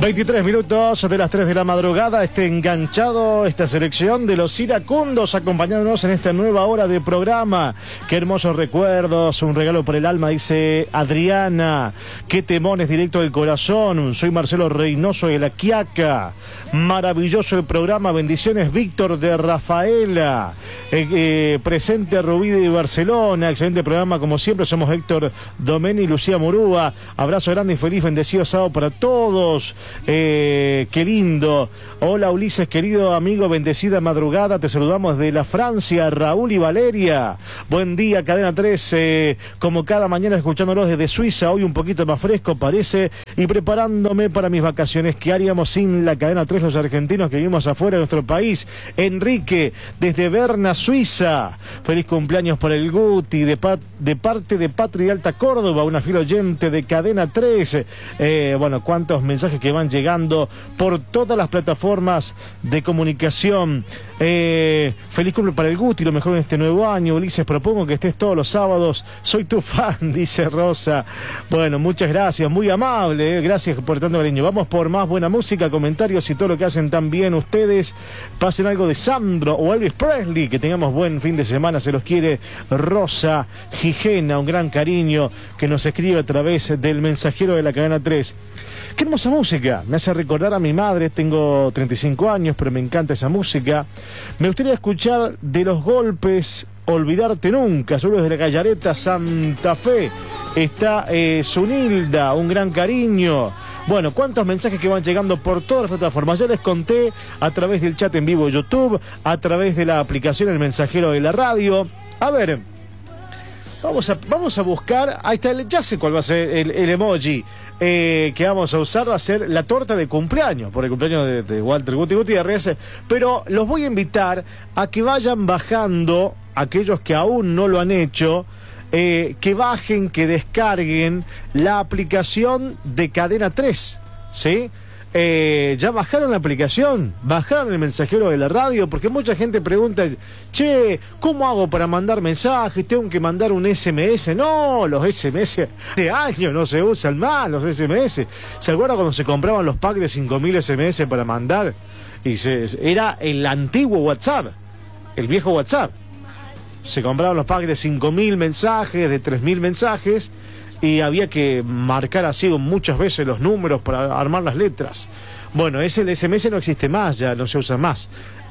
23 minutos de las 3 de la madrugada, enganchado esta selección de los iracundos acompañándonos en esta nueva hora de programa. Qué hermosos recuerdos, un regalo por el alma, dice Adriana. Qué temones directo del corazón. Soy Marcelo Reynoso de La Quiaca. Maravilloso el programa, bendiciones Víctor de Rafaela. Presente Rubí de Barcelona, excelente programa como siempre. Somos Héctor Domeni y Lucía Murúa. Abrazo grande y feliz, bendecido sábado para todos. Qué lindo. Hola Ulises, querido amigo, bendecida madrugada, te saludamos de la Francia, Raúl y Valeria. Buen día, Cadena 3, como cada mañana escuchándolos desde Suiza, hoy un poquito más fresco parece, y preparándome para mis vacaciones. ¿Qué haríamos sin la Cadena 3 los argentinos que vivimos afuera de nuestro país? Enrique, desde Berna, Suiza. Feliz cumpleaños por el Guti, de parte de Patri de Alta Córdoba, una fiel oyente de Cadena 3. Bueno, cuántos mensajes que van llegando por todas las plataformas de comunicación. Feliz cumple para el Guti, lo mejor en este nuevo año. Ulises, propongo que estés todos los sábados, soy tu fan, dice Rosa. Bueno, muchas gracias, muy amable, gracias por tanto cariño. Vamos por más buena música, comentarios y todo lo que hacen tan bien ustedes. Pasen algo de Sandro o Elvis Presley, que tengamos buen fin de semana, se los quiere Rosa Gijena, un gran cariño que nos escribe a través del mensajero de la Cadena 3. Qué hermosa música, me hace recordar a mi madre, tengo 35 años, pero me encanta esa música. Me gustaría escuchar De Los Golpes, Olvidarte Nunca, solo desde la Gallareta Santa Fe. Está Zunilda, un gran cariño. Bueno, cuántos mensajes que van llegando por todas las plataformas. Ya les conté a través del chat en vivo de YouTube, a través de la aplicación El Mensajero de la Radio. A ver, vamos a buscar, ahí está, ya sé cuál va a ser el emoji que vamos a usar, va a ser la torta de cumpleaños, por el cumpleaños de Walter Guti Gutiérrez, pero los voy a invitar a que vayan bajando, aquellos que aún no lo han hecho, que bajen, que descarguen la aplicación de Cadena 3, ¿sí? Ya bajaron la aplicación, bajaron el mensajero de la radio, porque mucha gente pregunta, che, ¿cómo hago para mandar mensajes? ¿Tengo que mandar un SMS? No, los SMS hace años no se usan más, los SMS. ¿Se acuerdan cuando se compraban los packs de 5.000 SMS para mandar? Era el antiguo WhatsApp, el viejo WhatsApp. Se compraban los packs de 5.000 mensajes, de 3.000 mensajes, y había que marcar así muchas veces los números para armar las letras. Bueno, el SMS no existe más, ya no se usa más.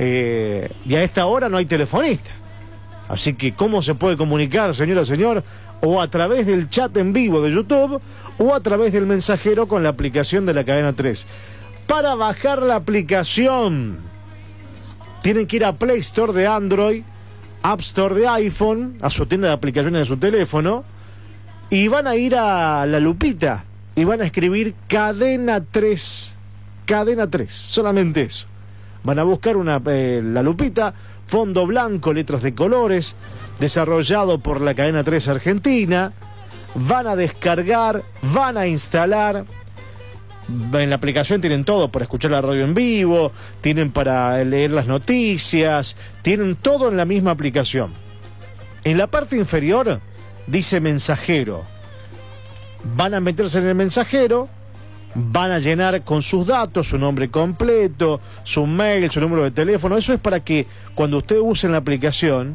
Y a esta hora no hay telefonista. Así que, ¿cómo se puede comunicar, señora, señor? O a través del chat en vivo de YouTube, o a través del mensajero con la aplicación de la Cadena 3. Para bajar la aplicación, tienen que ir a Play Store de Android, App Store de iPhone, a su tienda de aplicaciones de su teléfono, y van a ir a la lupita y van a escribir Cadena 3, Cadena 3, solamente eso. Van a buscar la lupita, fondo blanco, letras de colores, desarrollado por la Cadena 3 Argentina. Van a descargar, van a instalar. En la aplicación tienen todo para escuchar la radio en vivo, tienen para leer las noticias, tienen todo en la misma aplicación. En la parte inferior dice mensajero. Van a meterse en el mensajero, van a llenar con sus datos, su nombre completo, su mail, su número de teléfono. Eso es para que cuando ustedes usen la aplicación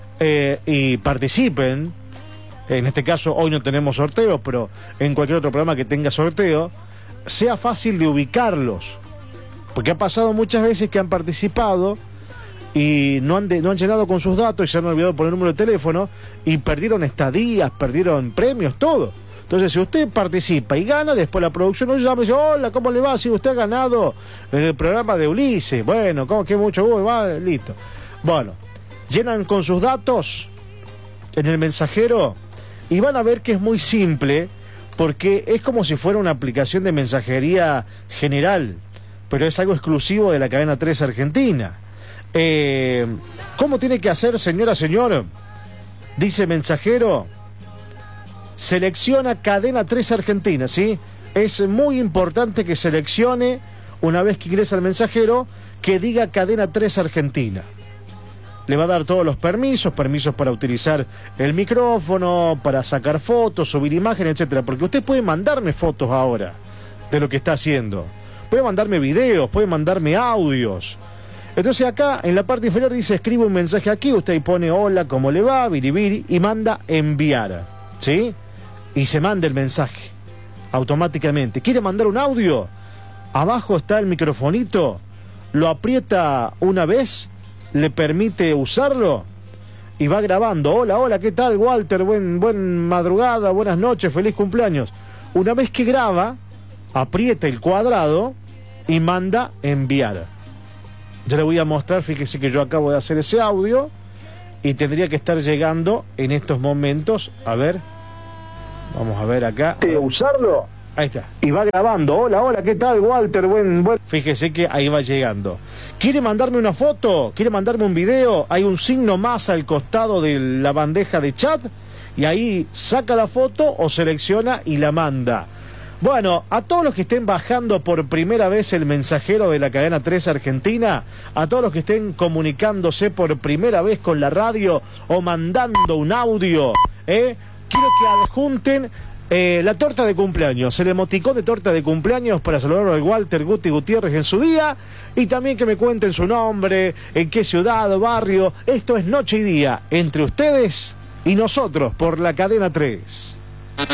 y participen, en este caso hoy no tenemos sorteo, pero en cualquier otro programa que tenga sorteo, sea fácil de ubicarlos. Porque ha pasado muchas veces que han participado y no han llenado con sus datos y se han olvidado por el número de teléfono y perdieron estadías, perdieron premios, todo. Entonces, si usted participa y gana, después la producción nos llama y dice, hola, ¿cómo le va? Si usted ha ganado en el programa de Ulises. Bueno, ¿cómo que mucho gusto? Va, listo. Bueno, llenan con sus datos en el mensajero y van a ver que es muy simple, porque es como si fuera una aplicación de mensajería general, pero es algo exclusivo de la Cadena 3 Argentina. ¿Cómo tiene que hacer, señora, señor? Dice mensajero, selecciona Cadena 3 Argentina, ¿sí? Es muy importante que seleccione, una vez que ingresa al mensajero, que diga Cadena 3 Argentina. Le va a dar todos los permisos para utilizar el micrófono, para sacar fotos, subir imágenes, etcétera. Porque usted puede mandarme fotos ahora de lo que está haciendo. puede mandarme videos, puede mandarme audios. Entonces acá en la parte inferior dice escribe un mensaje aquí, usted pone hola, ¿cómo le va? Biribiri, y manda enviar, ¿sí? Y se manda el mensaje automáticamente. ¿Quiere mandar un audio? Abajo está el microfonito, lo aprieta una vez, le permite usarlo y va grabando. Hola, hola, ¿qué tal, Walter? Buen madrugada, buenas noches, feliz cumpleaños. Una vez que graba, aprieta el cuadrado y manda enviar. Yo le voy a mostrar, fíjese que yo acabo de hacer ese audio y tendría que estar llegando en estos momentos. A ver, vamos a ver acá. ¿Usarlo? Ahí está. Y va grabando. Hola, hola, ¿qué tal, Walter? Fíjese que ahí va llegando. ¿Quiere mandarme una foto? ¿Quiere mandarme un video? Hay un signo más al costado de la bandeja de chat y ahí saca la foto o selecciona y la manda. Bueno, a todos los que estén bajando por primera vez el mensajero de la cadena 3 Argentina, a todos los que estén comunicándose por primera vez con la radio o mandando un audio, quiero que adjunten la torta de cumpleaños, el emoticón de torta de cumpleaños para saludar al Walter Guti Gutiérrez en su día, y también que me cuenten su nombre, en qué ciudad o barrio. Esto es Noche y Día, entre ustedes y nosotros por la cadena 3.